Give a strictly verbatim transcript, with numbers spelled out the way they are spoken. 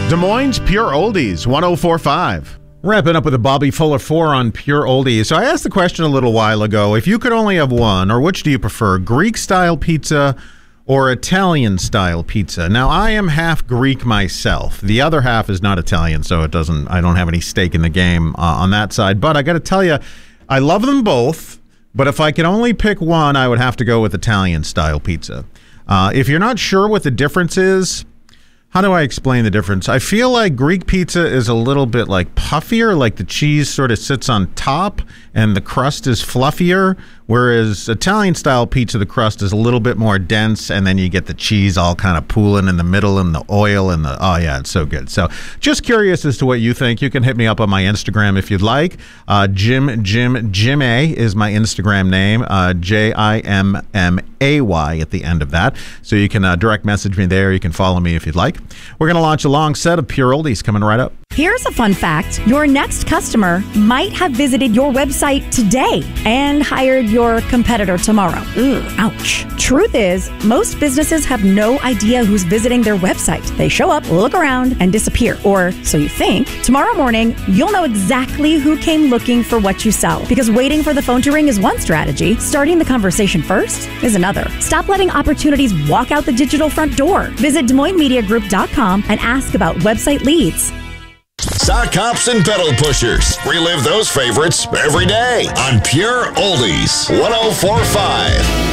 Des Moines Pure Oldies, one oh four point five. Wrapping up with a Bobby Fuller four on Pure Oldies. So I asked the question a little while ago, if you could only have one, or which do you prefer, Greek-style pizza or Italian-style pizza? Now, I am half Greek myself. The other half is not Italian, so it doesn't. I don't have any stake in the game uh, on that side. But I got to tell you, I love them both, but if I could only pick one, I would have to go with Italian-style pizza. Uh, if you're not sure what the difference is, how do I explain the difference? I feel like Greek pizza is a little bit like puffier, like the cheese sort of sits on top and the crust is fluffier, whereas Italian-style pizza, the crust is a little bit more dense, and then you get the cheese all kind of pooling in the middle and the oil and the, oh yeah, it's so good. So just curious as to what you think. You can hit me up on my Instagram if you'd like. Uh, Jim, Jim, Jim A is my Instagram name, uh, J I M M A Y at the end of that. So you can uh, direct message me there. You can follow me if you'd like. We're going to launch a long set of Pure Oldies coming right up. Here's a fun fact. Your next customer might have visited your website today and hired your competitor tomorrow. Ugh, ouch. Truth is, most businesses have no idea who's visiting their website. They show up, look around, and disappear. Or so you think. Tomorrow morning, you'll know exactly who came looking for what you sell. Because waiting for the phone to ring is one strategy. Starting the conversation first is another. Stop letting opportunities walk out the digital front door. Visit Des Moines Media Group dot com and ask about website leads. Sock hops and pedal pushers. Relive those favorites every day on Pure Oldies, one oh four point five.